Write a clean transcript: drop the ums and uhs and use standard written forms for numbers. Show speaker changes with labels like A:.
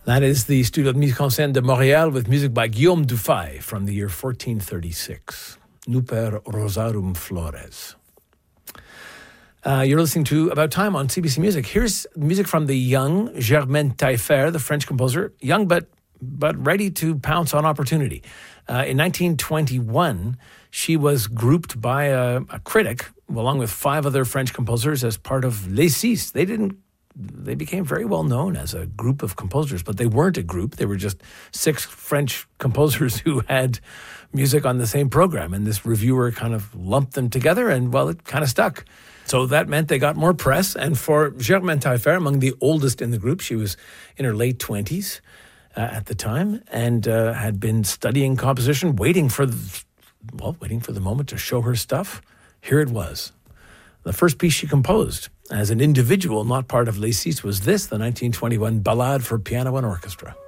A: That is the Studio de Musique en Scène de Montréal with music by Guillaume Dufay from the year 1436. Nuper Rosarum Flores. You're listening to About Time on CBC Music. Here's music from the young Germaine Taillefer, the French composer, young but ready to pounce on opportunity. In 1921, she was grouped by a critic, along with 5 other French composers, as part of Les Six. They became very well known as a group of composers, but they weren't a group. They were just 6 French composers who had music on the same program. And this reviewer kind of lumped them together, and, well, it kind of stuck. So that meant they got more press. And for Germaine Taillefer, among the oldest in the group, she was in her late 20s at the time, and had been studying composition, waiting for the moment to show her stuff. Here it was. The first piece she composed as an individual, not part of Les Six, was this, the 1921 Ballade for Piano and Orchestra.